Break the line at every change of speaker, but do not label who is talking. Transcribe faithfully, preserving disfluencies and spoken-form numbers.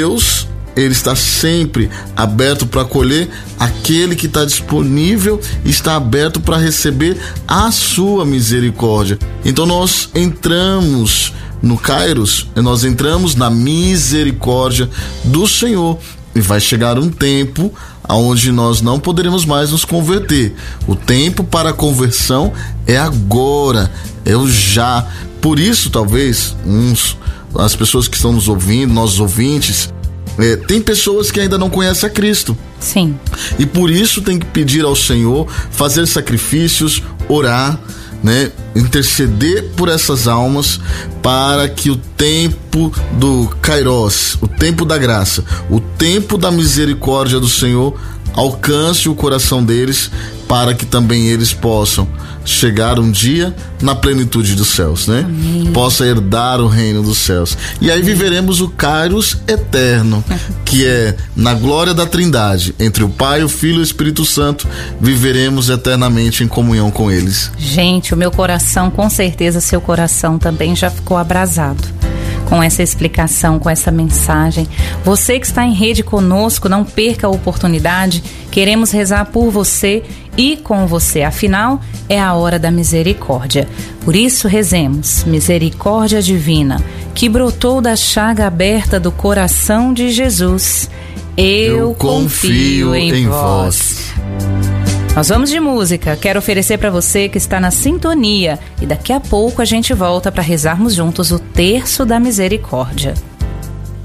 Deus, Ele está sempre aberto para acolher aquele que está disponível e está aberto para receber a sua misericórdia. Então nós entramos no Kairos, nós entramos na misericórdia do Senhor, e vai chegar um tempo onde nós não poderemos mais nos converter. O tempo para a conversão é agora, é o já. Por isso, talvez, uns, as pessoas que estão nos ouvindo, nossos ouvintes, É, tem pessoas que ainda não conhecem a Cristo.
Sim.
E por isso tem que pedir ao Senhor, fazer sacrifícios, orar, né? Interceder por essas almas, para que o tempo do Kairos, o tempo da graça, o tempo da misericórdia do Senhor alcance o coração deles, para que também eles possam chegar um dia na plenitude dos céus, né?
Amém.
Possa herdar o reino dos céus. E aí viveremos o Kairos eterno, que é na glória da Trindade, entre o Pai, o Filho e o Espírito Santo, viveremos eternamente em comunhão com eles.
Gente, o meu coração, com certeza seu coração também já ficou abrasado com essa explicação, com essa mensagem. Você que está em rede conosco, não perca a oportunidade. Queremos rezar por você e com você. Afinal, é a hora da misericórdia. Por isso, rezemos. Misericórdia divina, que brotou da chaga aberta do coração de Jesus. Eu,
Eu confio, confio em, em vós. vós.
Nós vamos de música. Quero oferecer para você que está na sintonia. E daqui a pouco a gente volta para rezarmos juntos o Terço da Misericórdia.